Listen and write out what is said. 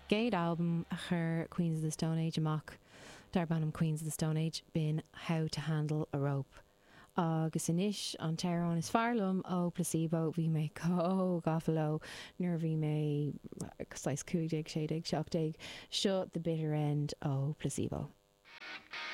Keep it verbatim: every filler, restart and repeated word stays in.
Géad album a chur Queens of the Stone Age amach dar bannam Queens of the Stone Age bin How to Handle a Rope. Agus inis an tearán is fearlumm ó Placebo bhí mé có gafaló nuair bhí mé cosais cúidig séidig seachtaigh seo The Bitter End ó Placebo.